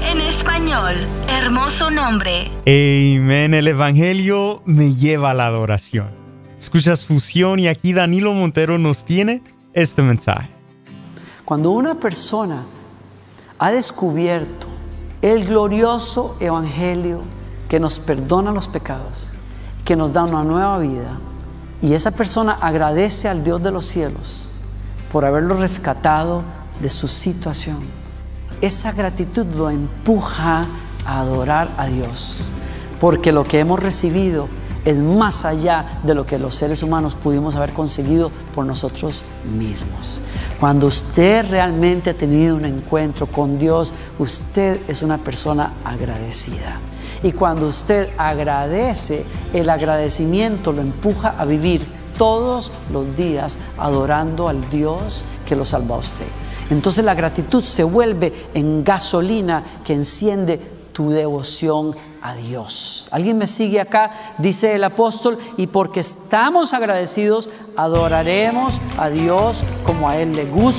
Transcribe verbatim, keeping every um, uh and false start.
en español. Hermoso nombre. Amén. El Evangelio me lleva a la adoración. Escuchas Fusión y aquí Danilo Montero nos tiene este mensaje. Cuando una persona ha descubierto el glorioso Evangelio que nos perdona los pecados, que nos da una nueva vida, y esa persona agradece al Dios de los cielos por haberlo rescatado de su situación, esa gratitud lo empuja a adorar a Dios, porque lo que hemos recibido es más allá de lo que los seres humanos pudimos haber conseguido por nosotros mismos. Cuando usted realmente ha tenido un encuentro con Dios, usted es una persona agradecida. Y cuando usted agradece, el agradecimiento lo empuja a vivir todos los días adorando al Dios que lo salvó a usted. Entonces la gratitud se vuelve en gasolina que enciende tu devoción a Dios. ¿Alguien me sigue acá? Dice el apóstol, y porque estamos agradecidos, adoraremos a Dios como a Él le gusta.